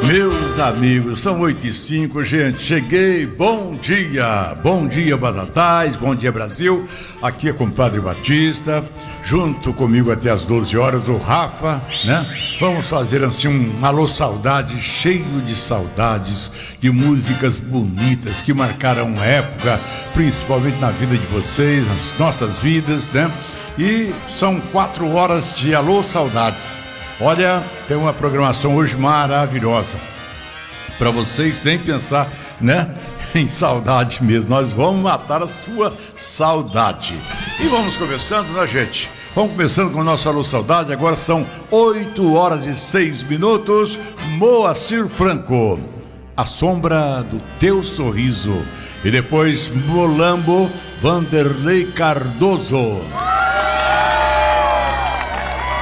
Meus amigos, são 8h05, gente, cheguei, bom dia Batatais, bom dia Brasil, aqui é o compadre Batista, junto comigo até as 12 horas, o Rafa, né? Vamos fazer assim um alô saudade, cheio de saudades, de músicas bonitas que marcaram uma época, principalmente na vida de vocês, nas nossas vidas, né? E são 4 horas de alô saudades. Olha, tem uma programação hoje maravilhosa. Para vocês nem pensar, né, em saudade mesmo. Nós vamos matar a sua saudade. E vamos começando, né, gente? Vamos começando com o nosso Alô Saudade. Agora são 8h06. Moacir Franco, A Sombra do Teu Sorriso. E depois Molambo, Vanderlei Cardoso.